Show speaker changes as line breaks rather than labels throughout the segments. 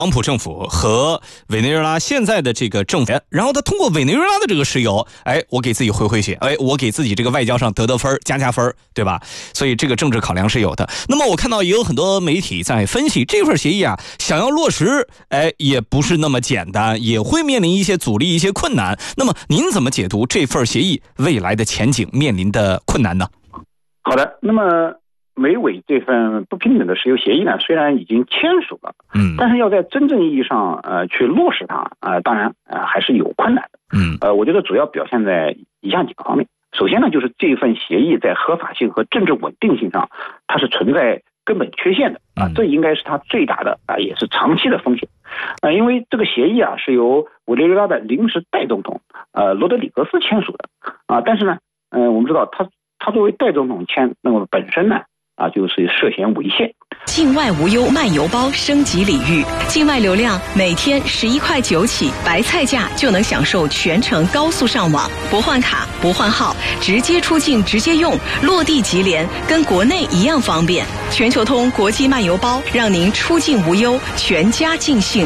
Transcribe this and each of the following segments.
特朗普政府和委内瑞拉现在的这个政府，然后他通过委内瑞拉的这个石油，我给自己回血，我给自己这个外交上得分加分，对吧？所以这个政治考量是有的。那么我看到也有很多媒体在分析这份协议啊，想要落实，也不是那么简单，也会面临一些阻力、一些困难。那么您怎么解读这份协议未来的前景面临的困难呢？
好的，那么美委这份不平等的石油协议呢，虽然已经签署了，但是要在真正意义上去落实它当然还是有困难的。我觉得主要表现在以下几个方面。首先呢，就是这份协议在合法性和政治稳定性上，它是存在根本缺陷的这应该是它最大的也是长期的风险。因为这个协议是由委内瑞拉的临时代总统罗德里格斯签署的但是呢，我们知道他作为代总统签，那么本身呢就是涉嫌违宪。
境外无忧漫游包升级礼遇，境外流量每天11块9起，白菜价就能享受全程高速上网，不换卡不换号，直接出境直接用，落地即联，跟国内一样方便。全球通国际漫游包，让您出境无忧，全家尽兴。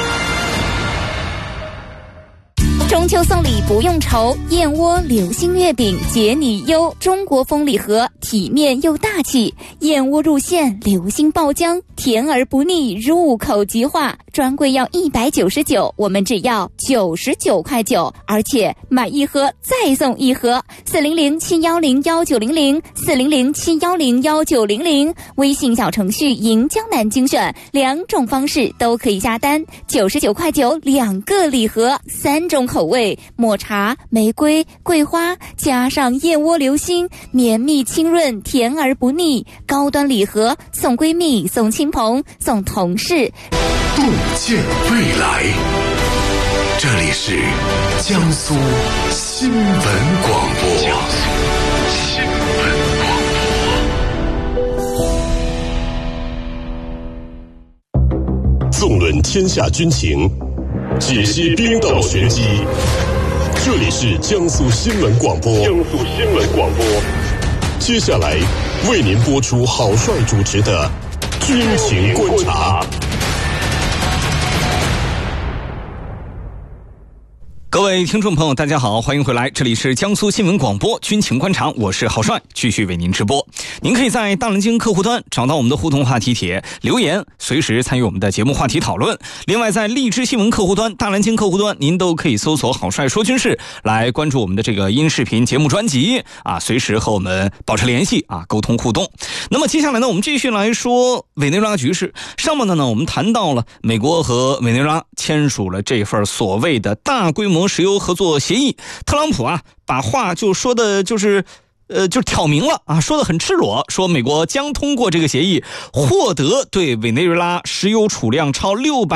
中秋送礼不用愁，燕窝流心月饼解你忧，中国风礼盒，体面又大气，燕窝入馅，流心爆浆，甜而不腻，入口即化。专柜要199，我们只要99块9，而且买一盒再送一盒。400-710-1900，400-710-1900，微信小程序迎江南精选，2种方式都可以下单，99块92个礼盒，3种口味，抹茶、玫瑰、桂花，加上燕窝流心，绵密清润，甜而不腻。高端礼盒送闺蜜，送亲朋，送同事。
洞见未来，这里是江苏新闻广播。纵论天下军情，解析兵道玄机。这里是江苏新闻广播。接下来为您播出郝帅主持的军情观察。
各位听众朋友大家好，欢迎回来，这里是江苏新闻广播军情观察，我是郝帅，继续为您直播。您可以在大蓝鲸客户端找到我们的互动话题帖留言，随时参与我们的节目话题讨论。另外在荔枝新闻客户端、大蓝鲸客户端，您都可以搜索郝帅说军事来关注我们的这个音视频节目专辑随时和我们保持联系沟通互动。那么接下来呢，我们继续来说委内瑞拉局势。上面呢我们谈到了美国和委内瑞拉签署了这份所谓的大规模石油合作协议，特朗普把话就说的就挑明了说得很赤裸，说美国将通过这个协议获得对委内瑞拉石油储量超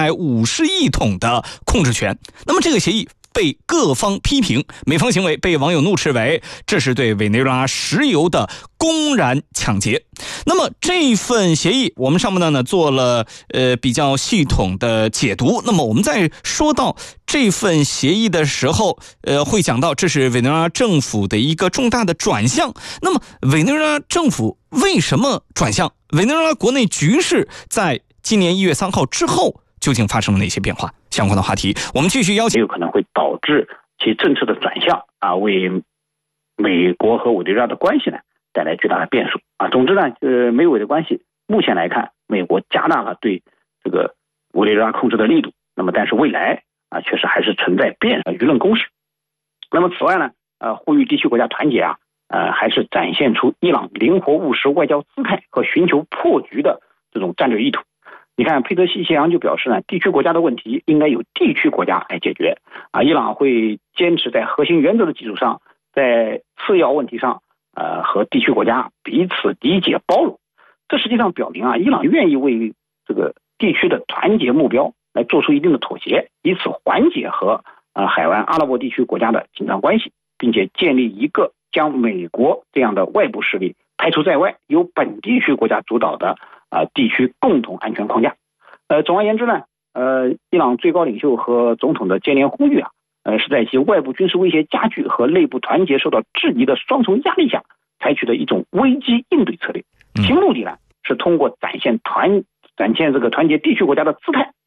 650亿桶的控制权。那么这个协议被各方批评，美方行为被网友怒斥为这是对委内瑞拉石油的公然抢劫。那么这份协议我们上面呢做了比较系统的解读。那么我们在说到这份协议的时候会讲到这是委内瑞拉政府的一个重大的转向。那么委内瑞拉政府为什么转向？委内瑞拉国内局势在今年1月3号之后究竟发生了哪些变化？相关的话题我们继续邀请。
有可能会导致其政策的转向为美国和委内瑞拉的关系呢带来巨大的变数总之呢美委的关系目前来看，美国加大了对这个委内瑞拉控制的力度，那么但是未来确实还是存在舆论攻势。那么此外呢呼吁地区国家团结还是展现出伊朗灵活务实外交姿态和寻求破局的这种战略意图。你看佩德西谢扬就表示呢，地区国家的问题应该由地区国家来解决伊朗会坚持在核心原则的基础上，在次要问题上和地区国家彼此理解包容。这实际上表明伊朗愿意为这个地区的团结目标来做出一定的妥协，以此缓解和海湾阿拉伯地区国家的紧张关系，并且建立一个将美国这样的外部势力排除在外，由本地区国家主导的地区共同安全框架。总而言之呢伊朗最高领袖和总统的接连呼吁是在其外部军事威胁加剧和内部团结受到质疑的双重压力下采取的一种危机应对策略。其目的呢是通过展现这个团结地区国家的姿态